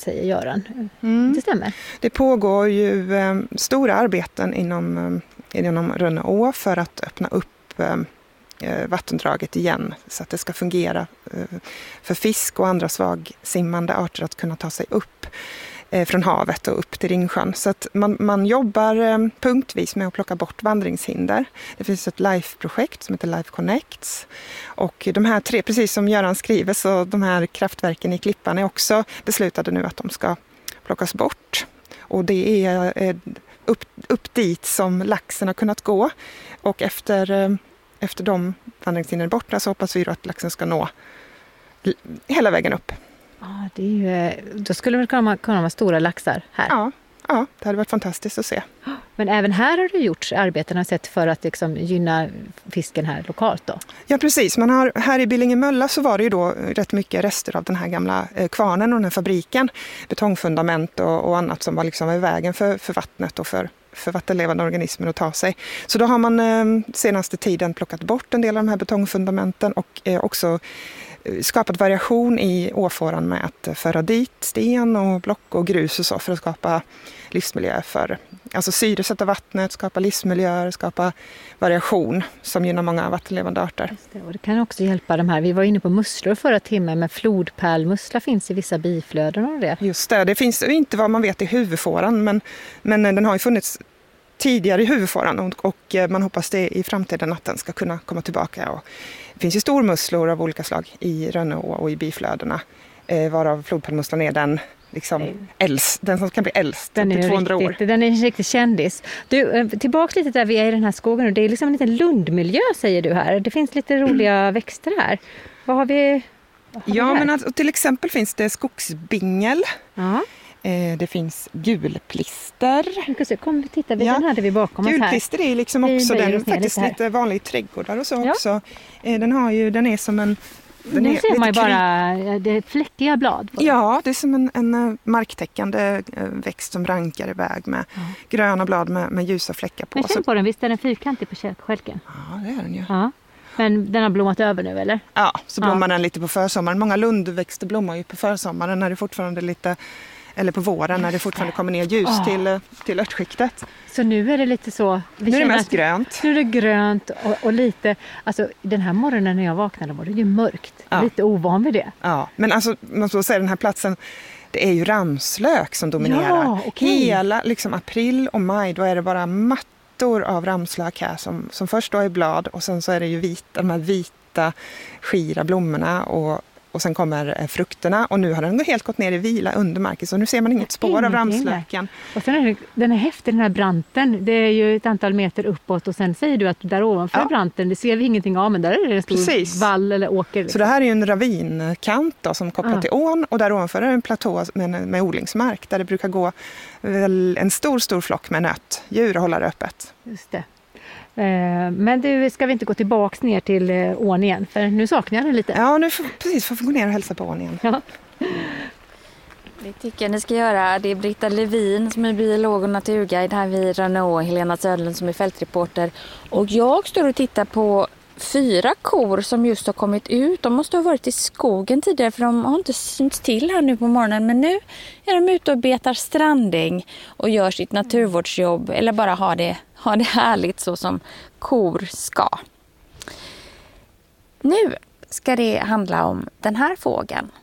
säger Göran. Det stämmer. Det pågår ju stora arbeten inom Rönneå för att öppna upp vattendraget igen så att det ska fungera för fisk och andra svagsimmande arter att kunna ta sig upp från havet och upp till Ringsjön. Så att man jobbar punktvis med att plocka bort vandringshinder. Det finns ett LIFE-projekt som heter LIFE Connects. Och de här 3, precis som Göran skriver, så de här kraftverken i Klippan är också beslutade nu att de ska plockas bort. Och det är upp dit som laxen har kunnat gå. Och efter de vandringshindren borta så hoppas vi att laxen ska nå hela vägen upp. Ja, det är ju, då skulle det kunna vara stora laxar här. Ja, det hade varit fantastiskt att se. Men även här har det gjorts arbeten sett för att liksom gynna fisken här lokalt då? Ja, precis. Här i Billingemölla så var det ju då rätt mycket rester av den här gamla kvarnen och den här fabriken. Betongfundament och annat som var liksom i vägen för vattnet och för vattenlevande organismer att ta sig. Så då har man senaste tiden plockat bort en del av de här betongfundamenten och också skapat variation i åfåran med att föra dit sten och block och grus och så för att skapa livsmiljö alltså syresätta vattnet, skapa livsmiljöer, skapa variation som gynnar många vattenlevande arter. Just det, och det kan också hjälpa de här. Vi var inne på musslor förra timmen, men flodpärlmussla finns i vissa biflöden av det. Just det finns inte vad man vet i huvudfåran, men den har ju funnits tidigare i huvudfåran och man hoppas det i framtiden att den ska kunna komma tillbaka. Och det finns ju stormusslor av olika slag i Rönneå och i biflödena, varav flodpärlmusslan är den som kan bli äldst, den är 200 år. Den är en riktig kändis. Du, tillbaka lite där vi är i den här skogen och det är liksom en liten lundmiljö säger du här. Det finns lite roliga växter här. Vad har vi här? Men alltså, till exempel finns det skogsbingel. Ja. Det finns gulplister. Kom vi titta, den hade vi bakom oss här. Gulplister är liksom också den faktiskt lite vanlig i trädgårdar och så också. Den är som en... Nu ser man ju bara det fläckiga blad. Ja, det är som en marktäckande växt som rankar iväg med gröna blad med ljusa fläckar på. Men känn på den, visst är den fyrkantig på stjälken? Ja, det är den ju. Ja. Men den har blommat över nu, eller? Ja, så blommar den lite på försommaren. Många lundväxter blommar ju på försommaren när det fortfarande lite... Eller på våren när det fortfarande kommer ner ljus till örtskiktet. Så nu är det lite så... Nu är det mest grönt. Nu är det grönt och lite... Alltså den här morgonen när jag vaknade var det ju mörkt. Ja. Lite ovan vid det. Ja, men alltså man får säga den här platsen... Det är ju ramslök som dominerar. Ja, okay. Hela liksom april och maj då är det bara mattor av ramslök här som först då är blad och sen så är det ju de här vita skira blommorna och sen kommer frukterna och nu har den helt gått ner i vila under marken så nu ser man inget spår av ramslöken. Och sen är det, den är häftig, den här branten. Det är ju ett antal meter uppåt och sen säger du att där ovanför branten, det ser vi ingenting av men där är det en stor vall eller åker. Liksom. Så det här är ju en ravinkant då, som kopplar till ån och där ovanför är det en platå med odlingsmark där det brukar gå en stor flock med nötdjur och hålla det öppet. Just det. Men du, ska vi inte gå tillbaks ner till ån igen? För nu saknar jag den lite. Ja, nu får vi gå ner och hälsa på ån igen. Ja. Det tycker jag ni ska göra. Det är Britta Levin som är biolog och naturguide här vid Rönneå, Helena Söderlund som är fältreporter. Och jag står och tittar på 4 kor som just har kommit ut. De måste ha varit i skogen tidigare för de har inte synts till här nu på morgonen. Men nu är de ute och betar strandäng och gör sitt naturvårdsjobb eller bara har det härligt så som kor ska. Nu ska det handla om den här fågeln